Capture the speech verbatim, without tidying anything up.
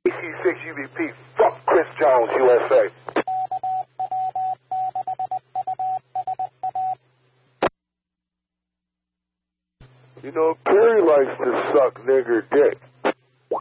C six U B P, fuck Chris Jones, U S A. You know, Kerry likes to suck nigger dick.